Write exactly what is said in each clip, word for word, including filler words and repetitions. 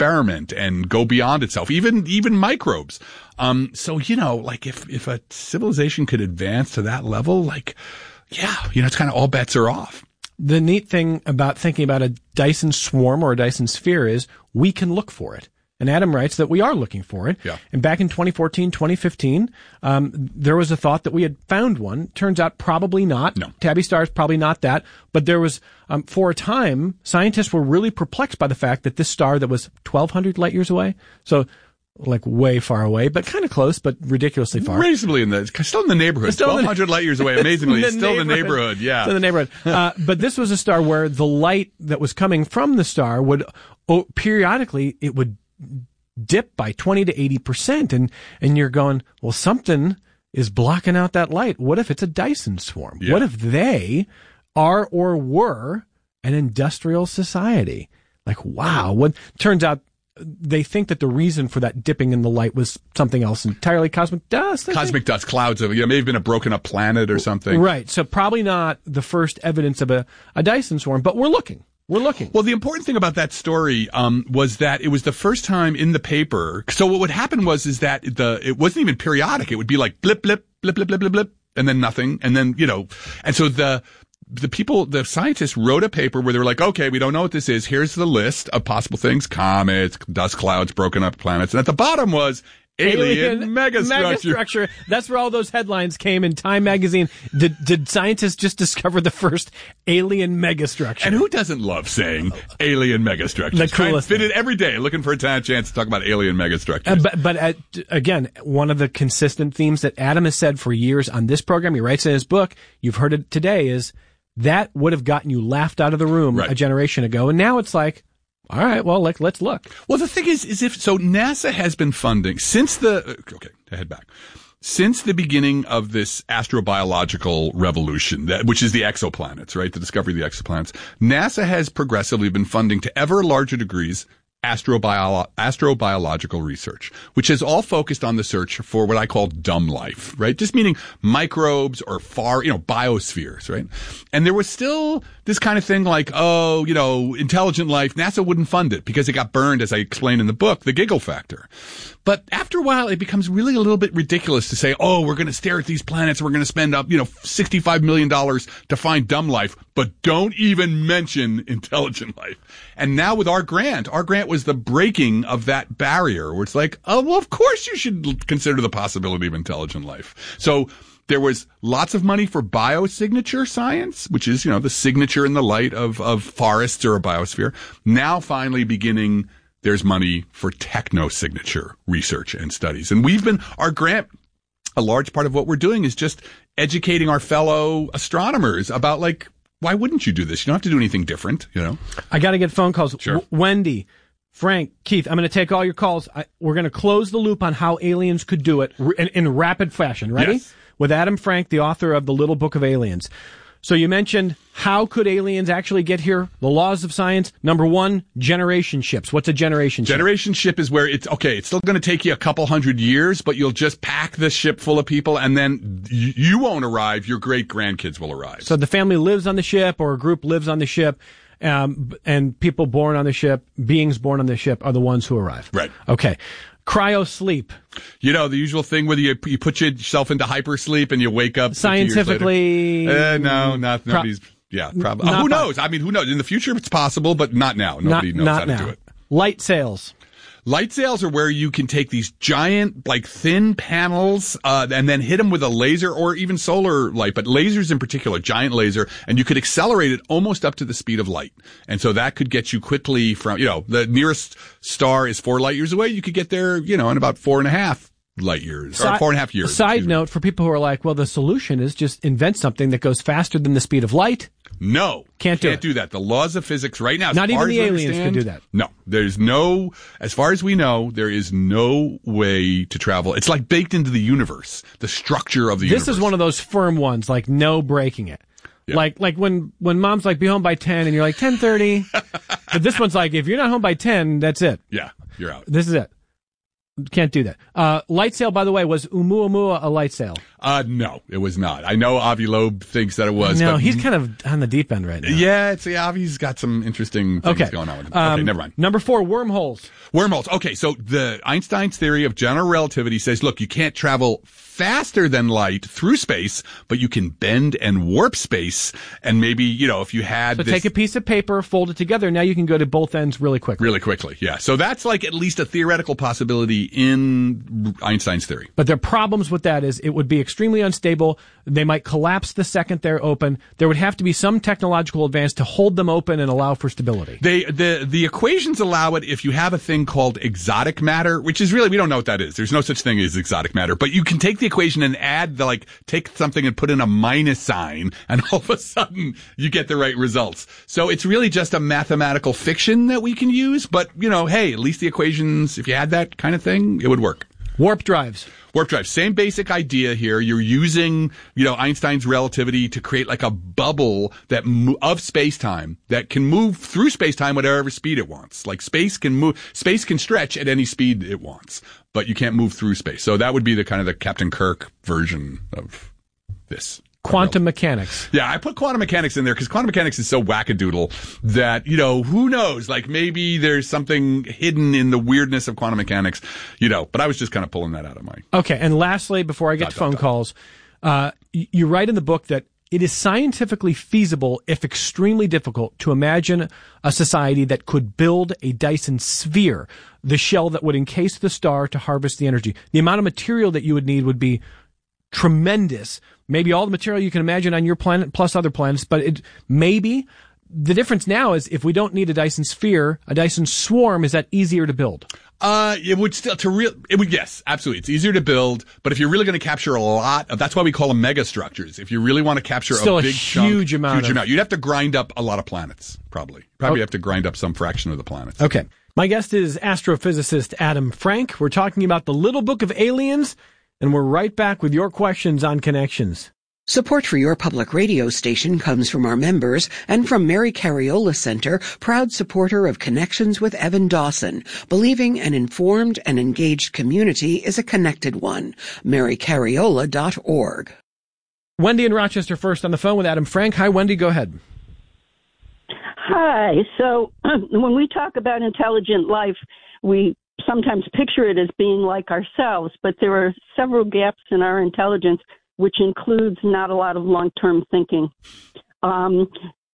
experiment and go beyond itself, even even microbes. Um, so, you know, like if, if a civilization could advance to that level, like, yeah, you know, it's kind of all bets are off. The neat thing about thinking about a Dyson swarm or a Dyson sphere is we can look for it. And Adam writes that we are looking for it. Yeah. And back in twenty fourteen, twenty fifteen, um, there was a thought that we had found one. Turns out probably not. No. Tabby star is probably not that. But there was, um, for a time, scientists were really perplexed by the fact that this star that was twelve hundred light years away, so like way far away, but kind of close, but ridiculously far. Reasonably in the, still in the neighborhood. Still in the- twelve hundred light years away, amazingly. In the still in the neighborhood. neighborhood, yeah. Still in the neighborhood. Uh, but this was a star where the light that was coming from the star would, oh, periodically, it would dip by twenty to eighty percent. And, and you're going, well, something is blocking out that light. What if it's a Dyson swarm? Yeah. What if they are or were an industrial society? Like, wow. What turns out they think that the reason for that dipping in the light was something else entirely, cosmic dust. I Cosmic dust, clouds of, you know, may have been a broken up planet or something. Right. So probably not the first evidence of a, a Dyson swarm, but we're looking. We're looking. Well, the important thing about that story um, was that it was the first time in the paper. So what would happen was is that the it wasn't even periodic. It would be like blip, blip, blip, blip, blip, blip, blip, and then nothing. And then, you know, and so the the people, the scientists wrote a paper where they were like, okay, we don't know what this is. Here's the list of possible things: comets, dust clouds, broken up planets. And at the bottom was alien, alien megastructure. megastructure. That's where all those headlines came in Time magazine. Did, did scientists just discover the first alien megastructure? And who doesn't love saying alien megastructure? The coolest Fit thing. it every day, looking for a chance to talk about alien megastructures. Uh, but but uh, again, one of the consistent themes that Adam has said for years on this program, he writes in his book, you've heard it today, is that would have gotten you laughed out of the room right. a generation ago. And now it's like, all right, well, like, let's look. Well, the thing is, is if, so NASA has been funding since the, okay, to head back. Since the beginning of this astrobiological revolution, that, which is the exoplanets, right? The discovery of the exoplanets, NASA has progressively been funding to ever larger degrees Astrobiolo- astrobiological research, which is all focused on the search for what I call dumb life, right? Just meaning microbes or far, you know, biospheres, right? And there was still this kind of thing like, oh, you know, intelligent life. NASA wouldn't fund it because it got burned, as I explained in the book, the giggle factor. But after a while, it becomes really a little bit ridiculous to say, oh, we're going to stare at these planets. We're going to spend up, you know, sixty-five million dollars to find dumb life, but don't even mention intelligent life. And now with our grant, our grant was the breaking of that barrier where it's like, oh, well, of course you should consider the possibility of intelligent life. So there was lots of money for biosignature science, which is, you know, the signature in the light of, of forests or a biosphere. Now finally beginning, there's money for technosignature research and studies. And we've been, our grant, a large part of what we're doing is just educating our fellow astronomers about, like, why wouldn't you do this? You don't have to do anything different, you know? I got to get phone calls. Sure. W- Wendy, Frank, Keith, I'm going to take all your calls. I, we're going to close the loop on how aliens could do it r- in, in rapid fashion. Ready? Yes. With Adam Frank, the author of The Little Book of Aliens. So you mentioned, how could aliens actually get here? The laws of science. Number one, generation ships. What's a generation ship? Generation ship is where it's, okay, it's still going to take you a couple hundred years, but you'll just pack the ship full of people and then y- you won't arrive, your great grandkids will arrive. So the family lives on the ship, or a group lives on the ship, um, and people born on the ship, beings born on the ship, are the ones who arrive. Right. Okay. Cryo sleep. You know, the usual thing where you, you put yourself into hypersleep and you wake up Scientifically. Uh, no, not, nobody's, pro- yeah, probably. Uh, who knows? I mean, who knows? In the future, it's possible, but not now. Nobody not, knows not how now. to do it. Light sails. Light sails are where you can take these giant, like, thin panels, uh, and then hit them with a laser or even solar light, but lasers in particular, giant laser, and you could accelerate it almost up to the speed of light. And so that could get you quickly from, you know, the nearest star is four light years away. You could get there, you know, in about four and a half light years, or four and a half years. Side note, for people who are like, well, the solution is just invent something that goes faster than the speed of light. No. Can't do Can't it. do that. The laws of physics right now. Not as far even the as we aliens can understand, do that. No. There's no, as far as we know, there is no way to travel. It's like baked into the universe, the structure of the This universe. is one of those firm ones, like no breaking it. Yeah. Like, like when, when mom's like, be home by ten, and you're like, ten thirty. But this one's like, if you're not home by ten, that's it. Yeah, you're out. This is it. Can't do that. Uh, light sail, by the way, was Oumuamua a light sail? Uh, no, it was not. I know Avi Loeb thinks that it was. No, but he's kind of on the deep end right now. Yeah, it's, yeah, Avi's got some interesting things okay. going on with him. Um, okay, never mind. Number four, wormholes. Wormholes. Okay, so the Einstein's theory of general relativity says, look, you can't travel faster than light through space, but you can bend and warp space. And maybe, you know, if you had So this, take a piece of paper, fold it together, now you can go to both ends really quickly. Really quickly, yeah. So that's like at least a theoretical possibility in Einstein's theory. But there are problems with that is it would be extremely unstable. They might collapse the second they're open. There would have to be some technological advance to hold them open and allow for stability. They, the, the equations allow it if you have a thing called exotic matter, which is really, we don't know what that is. There's no such thing as exotic matter, but you can take the equation and add the, like, take something and put in a minus sign, and all of a sudden you get the right results. So it's really just a mathematical fiction that we can use, but, you know, hey, at least the equations, if you had that kind of thing, it would work. Warp drives. Warp drive. Same basic idea here. You're using, you know, Einstein's relativity to create like a bubble that mo- of space-time that can move through space-time whatever speed it wants. Like space can move, space can stretch at any speed it wants, but you can't move through space. So that would be the kind of the Captain Kirk version of this. Quantum mechanics. Yeah, I put quantum mechanics in there because quantum mechanics is so wackadoodle that, you know, who knows? Like maybe there's something hidden in the weirdness of quantum mechanics, you know, but I was just kind of pulling that out of my... Okay, and lastly, before I get dot, to dot, phone dot. calls, uh, you write in the book that it is scientifically feasible, if extremely difficult, to imagine a society that could build a Dyson sphere, the shell that would encase the star to harvest the energy. The amount of material that you would need would be tremendous. Maybe all the material you can imagine on your planet plus other planets, but it maybe the difference now is if we don't need a Dyson sphere, a Dyson swarm, is that easier to build? Uh, it would still, to real, it would, yes, absolutely. It's easier to build, but if you're really going to capture a lot of, that's why we call them mega structures. If you really want to capture Still a a big huge chunk, amount huge of- amount, you'd have to grind up a lot of planets, probably. Probably Oh. have to grind up some fraction of the planets. Okay. My guest is astrophysicist Adam Frank. We're talking about the Little Book of Aliens, and we're right back with your questions on Connections. Support for your public radio station comes from our members and from Mary Cariola Center, proud supporter of Connections with Evan Dawson, believing an informed and engaged community is a connected one. mary cariola dot org. Wendy in Rochester first on the phone with Adam Frank. Hi, Wendy. Go ahead. Hi. So when we talk about intelligent life, we sometimes picture it as being like ourselves, but there are several gaps in our intelligence, which includes not a lot of long-term thinking. Um,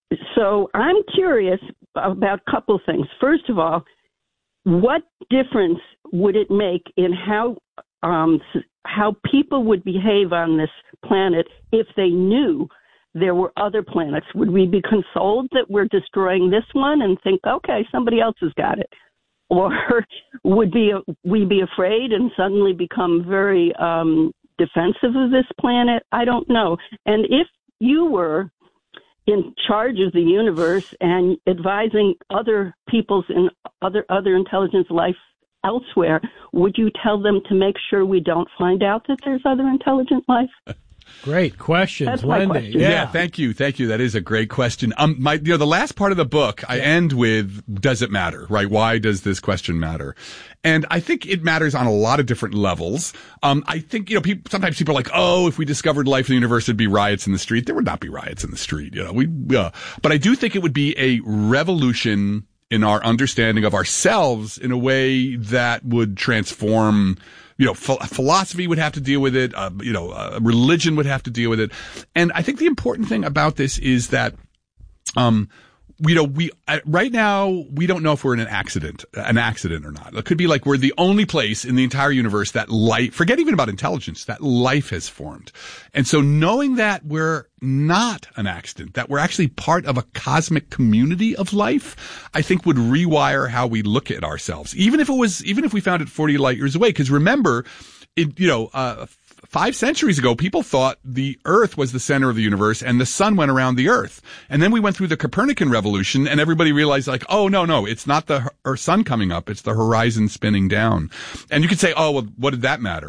so I'm curious about a couple things. First of all, what difference would it make in how um, how people would behave on this planet if they knew there were other planets? Would we be consoled that we're destroying this one and think, okay, somebody else has got it? Or would be, we be afraid and suddenly become very um, defensive of this planet? I don't know. And if you were in charge of the universe and advising other people's and other other intelligence life elsewhere, would you tell them to make sure we don't find out that there's other intelligent life? Great questions, That's my Wendy. question. Yeah. thank you, thank you. That is a great question. Um, my, you know, the last part of the book, I end with, does it matter, right? Why does this question matter? And I think it matters on a lot of different levels. Um, I think, you know, people, sometimes people are like, oh, if we discovered life in the universe, there'd be riots in the street. There would not be riots in the street, you know, we, uh, but I do think it would be a revolution in our understanding of ourselves in a way that would transform, you know, ph- philosophy would have to deal with it. Uh, you know, uh, religion would have to deal with it. And I think the important thing about this is that, um, you know, we, uh, right now, we don't know if we're in an accident, an accident or not. It could be like we're the only place in the entire universe that life, forget even about intelligence, that life has formed. And so knowing that we're not an accident, that we're actually part of a cosmic community of life, I think would rewire how we look at ourselves. Even if it was, even if we found it forty light years away. Cause remember, it, you know, uh, Five centuries ago, people thought the Earth was the center of the universe and the sun went around the Earth. And then we went through the Copernican revolution and everybody realized like, oh, no, no, it's not the her- sun coming up. It's the horizon spinning down. And you could say, oh, well, what did that matter?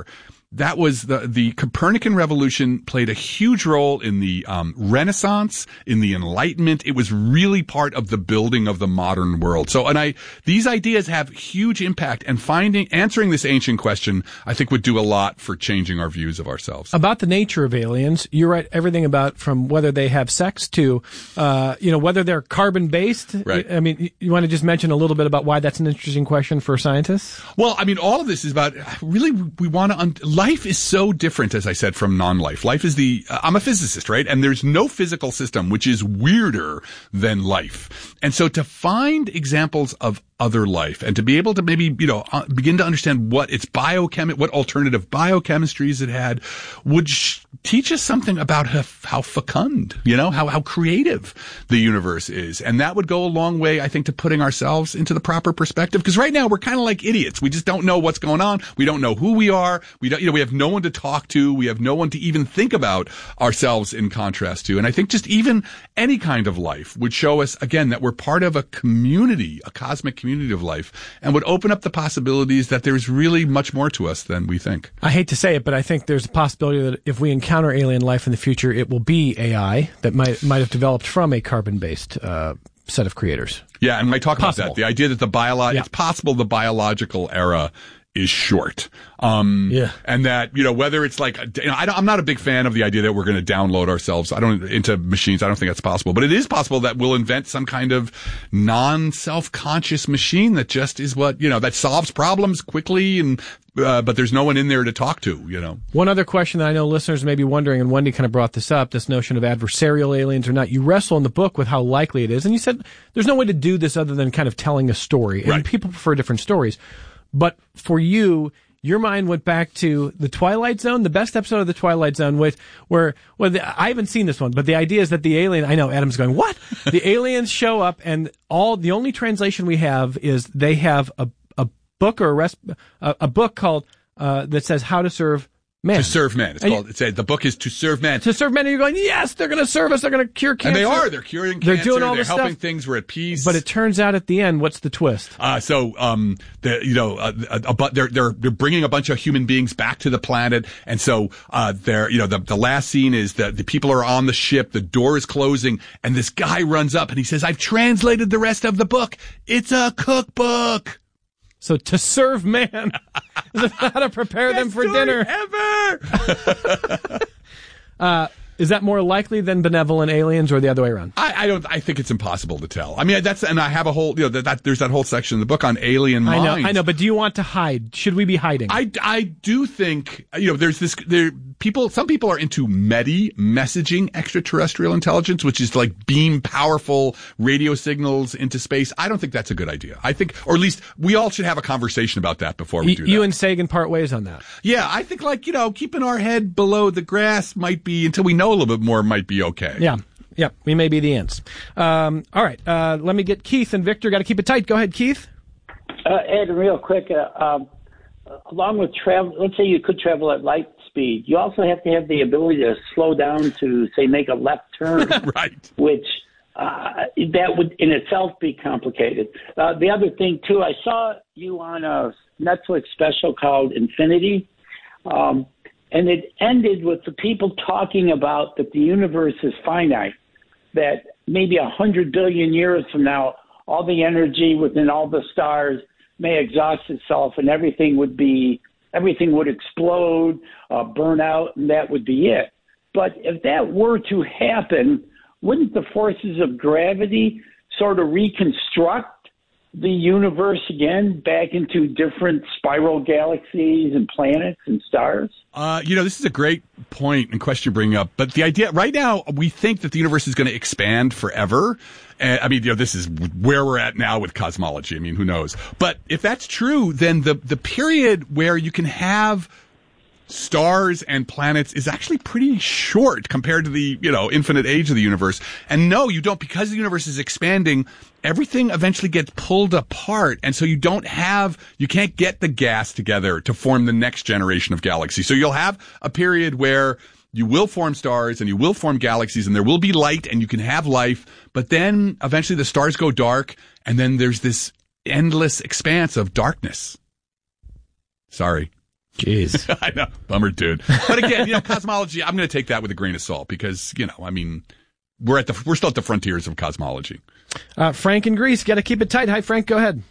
that was the, the Copernican revolution played a huge role in the um, Renaissance, in the Enlightenment. It was really part of the building of the modern world. So, and I, these ideas have huge impact, and finding, answering this ancient question, I think would do a lot for changing our views of ourselves. About the nature of aliens, you're right, everything about from whether they have sex to, uh, you know, whether they're carbon-based. Right. I mean, you want to just mention a little bit about why that's an interesting question for scientists? Well, I mean, all of this is about, really, we want to, un- life is so different, as I said, from non-life. Life is the, uh, I'm a physicist, right? And there's no physical system which is weirder than life. And so to find examples of other life and to be able to maybe, you know, uh, begin to understand what its biochem, what alternative biochemistries it had would sh- teach us something about how, how fecund, you know, how, how creative the universe is. And that would go a long way, I think, to putting ourselves into the proper perspective. Because right now we're kind of like idiots. We just don't know what's going on. We don't know who we are. We don't, you know, we have no one to talk to. We have no one to even think about ourselves in contrast to. And I think just even any kind of life would show us, again, that we're part of a community, a cosmic community of life, and would open up the possibilities that there's really much more to us than we think. I hate to say it, but I think there's a possibility that if we encounter alien life in the future, it will be A I that might might have developed from a carbon-based uh, set of creators. Yeah, and I talk Possible. about that. The idea that the biolo- Yeah. it's possible the biological era is short. Um, Yeah. and that, you know, whether it's like, you know, I don't, I'm not a big fan of the idea that we're going to download ourselves. I don't, into machines. I don't think that's possible, but it is possible that we'll invent some kind of non-self-conscious machine that just is what, you know, that solves problems quickly and, uh, but there's no one in there to talk to, you know. One other question that I know listeners may be wondering, and Wendy kind of brought this up, this notion of adversarial aliens or not. You wrestle in the book with how likely it is, and you said there's no way to do this other than kind of telling a story, and Right. people prefer different stories. But for you, your mind went back to the Twilight Zone, the best episode of the Twilight Zone, which, where, well, the, I haven't seen this one, but the idea is that the alien, I know Adam's going, what? The aliens show up and all, the only translation we have is they have a, a book or a, res, a, a book called, uh, that says how to serve man. To serve man. It's And called, it's a, the book is To Serve Man. To serve men, and you're going, yes, they're going to serve us, they're going to cure cancer. And they are. They're curing They're cancer. doing all they're this helping stuff. things. We're at peace. But it turns out at the end, what's the twist? Uh, so, um, the, you know, uh, a, a, a, they're, they're, they're bringing a bunch of human beings back to the planet. And so, uh, they're, you know, the, the last scene is that the people are on the ship, the door is closing, and this guy runs up and he says, I've translated the rest of the book. It's a cookbook. So to serve man is how to prepare them for dinner. Ever. uh, is that more likely than benevolent aliens or the other way around? I, I don't, I think it's impossible to tell. I mean, that's, and I have a whole, you know, that, that there's that whole section in the book on alien minds. I know, I know, but do you want to hide? Should we be hiding? I, I do think, you know, there's this, there, people, some people are into MEDI, messaging extraterrestrial intelligence, which is like beam powerful radio signals into space. I don't think that's a good idea. I think, or at least we all should have a conversation about that before we y- do that. You and Sagan part ways on that. Yeah, I think like, you know, keeping our head below the grass might be, until we know a little bit more, might be okay. Yeah. Yeah. We may be the ants. Um, all right. Uh, let me get Keith and Victor. Got to keep it tight. Go ahead, Keith. Uh, Ed, real quick, uh, um, along with travel, let's say you could travel at light speed, you also have to have the ability to slow down to, say, make a left turn. Right. Which uh, that would in itself be complicated. Uh, the other thing, too, I saw you on a Netflix special called Infinity, um, and it ended with the people talking about that the universe is finite, that maybe a hundred billion years from now, all the energy within all the stars may exhaust itself, and everything would be everything would explode, uh, burn out, and that would be it. But if that were to happen, wouldn't the forces of gravity sort of reconstruct the universe again back into different spiral galaxies and planets and stars? Uh, you know, this is a great point and question you bring up. But the idea right now, we think that the universe is going to expand forever. And I mean, you know, this is where we're at now with cosmology. I mean, who knows? But if that's true, then the the period where you can have stars and planets is actually pretty short compared to the, you know, infinite age of the universe. And no, you don't, because the universe is expanding, everything eventually gets pulled apart. And so you don't have, you can't get the gas together to form the next generation of galaxies. So you'll have a period where you will form stars and you will form galaxies and there will be light and you can have life. But then eventually the stars go dark and then there's this endless expanse of darkness. Sorry. Jeez. I know. Bummer, dude. But again, you know, cosmology, I'm going to take that with a grain of salt because, you know, I mean, we're at the, we're still at the frontiers of cosmology. Uh, Frank in Greece, got to keep it tight. Hi, Frank, go ahead.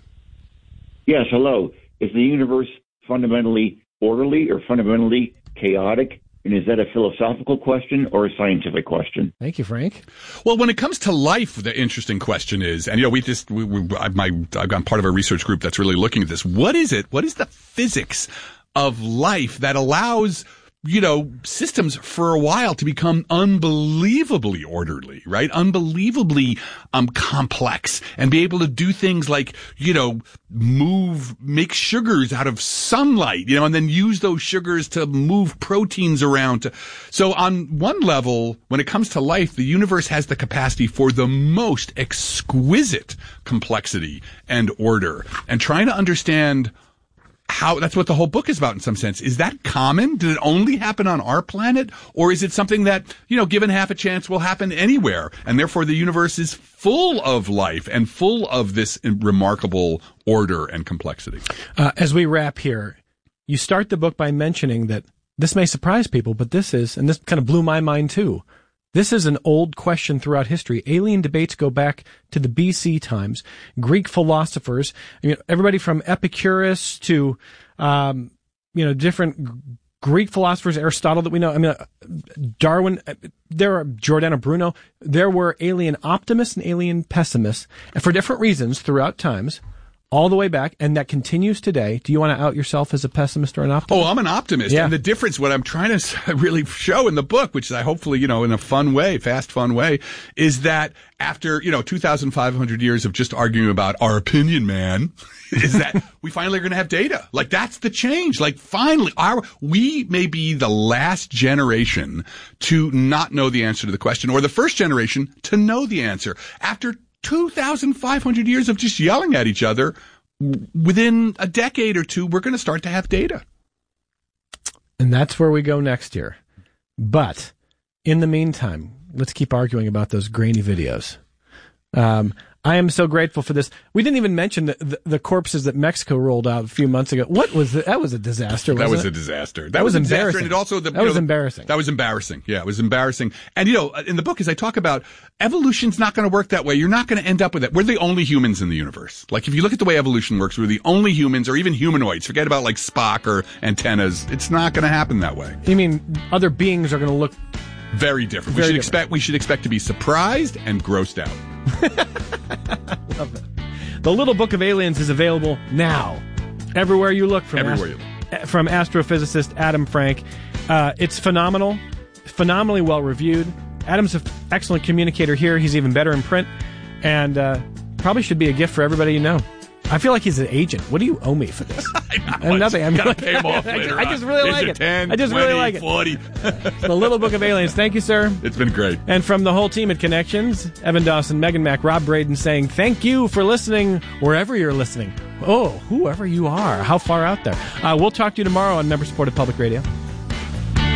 Yes, hello. Is the universe fundamentally orderly or fundamentally chaotic? And is that a philosophical question or a scientific question? Thank you, Frank. Well, when it comes to life, the interesting question is, and you know, we just, we, we, I've, my, I've got part of a research group that's really looking at this. What is it? What is the physics of life that allows, you know, systems for a while to become unbelievably orderly, right? Unbelievably um complex and be able to do things like, you know, move, make sugars out of sunlight, you know, and then use those sugars to move proteins around. To, so on one level, when it comes to life, the universe has the capacity for the most exquisite complexity and order. And trying to understand how, that's what the whole book is about in some sense. Is that common? Did it only happen on our planet? Or is it something that, you know, given half a chance will happen anywhere? And therefore the universe is full of life and full of this remarkable order and complexity. Uh, as we wrap here, you start the book by mentioning that this may surprise people, but this is, and this kind of blew my mind too, this is an old question throughout history. Alien debates go back to the B C times. Greek philosophers, you know, everybody from Epicurus to, um, you know, different Greek philosophers, Aristotle that we know. I mean, uh, Darwin, uh, there are Giordano Bruno. There were alien optimists and alien pessimists, and for different reasons throughout times. All the way back, and that continues today. Do you want to out yourself as a pessimist or an optimist? Oh, I'm an optimist. Yeah. And the difference, what I'm trying to really show in the book, which I hopefully, you know, in a fun way, fast, fun way, is that after, you know, two thousand five hundred years of just arguing about our opinion, man, is that we finally are going to have data. Like, that's the change. Like, finally, our, we may be the last generation to not know the answer to the question, or the first generation to know the answer. After two thousand five hundred years of just yelling at each other, within a decade or two, we're going to start to have data. And that's where we go next year. But in the meantime, let's keep arguing about those grainy videos. Um, I am so grateful for this. We didn't even mention the, the, the corpses that Mexico rolled out a few months ago. What was the, that? Was a disaster. Wasn't that was it? a disaster. That, that was, was embarrassing. Disaster. And it also the, that was know, embarrassing. That was embarrassing. Yeah, it was embarrassing. And you know, in the book, as I talk about, evolution's not going to work that way. You're not going to end up with it. We're the only humans in the universe. Like, if you look at the way evolution works, we're the only humans, or even humanoids. Forget about like Spock or antennas. It's not going to happen that way. You mean other beings are going to look very different? Very we should different. expect. We should expect to be surprised and grossed out. Love it. The Little Book of Aliens is available now, everywhere you look. From Everywhere ast- you look. From astrophysicist Adam Frank. Uh, it's phenomenal, phenomenally well reviewed. Adam's an excellent communicator here. He's even better in print, and uh, probably should be a gift for everybody you know. I feel like he's an agent. What do you owe me for this? I'm nothing. I'm gotta like, pay him off later I just really on. like Here's it. your ten, I just twenty, really like it. forty. The Little Book of Aliens. Thank you, sir. It's been great. And from the whole team at Connections, Evan Dawson, Megan Mack, Rob Braden saying thank you for listening wherever you're listening. Oh, whoever you are. How far out there. Uh, we'll talk to you tomorrow on member-supported public radio.